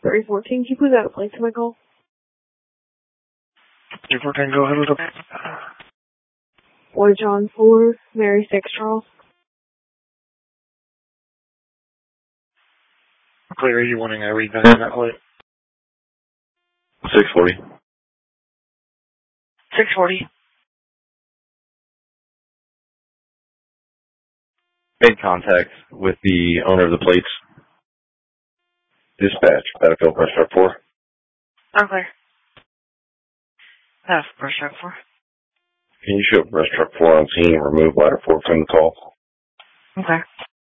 314, can you please add a plate to my call? 314, go ahead with the... Lloyd John 4, Mary 6, Charles. Clear, are you wanting a read on that plate? 640. 640. Made contact with the owner of the plates. Dispatch, Battlefield Brush Truck 4. Okay. That's Brush Truck 4. Can you show Brush Truck 4 on scene and remove ladder 4 from the call? Okay.